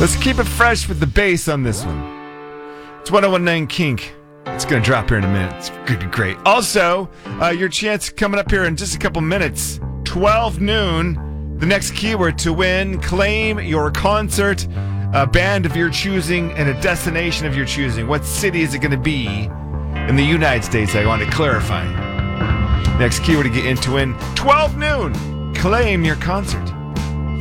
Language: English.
Let's keep it fresh with the bass on this one. It's 1019 Kink. It's going to drop here in a minute. It's going to be great. Also, your chance coming up here in just a couple minutes. 12 noon, the next keyword to win. Claim your concert, a band of your choosing, and a destination of your choosing. What city is it going to be in the United States? I want to clarify. Next keyword to get into in 12 noon. Claim your concert.